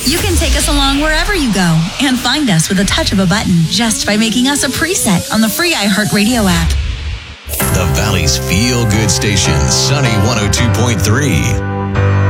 You can take us along wherever you go and find us with a touch of a button just by making us a preset on the free iHeartRadio app. The Valley's feel-good station, Sunny 102.3.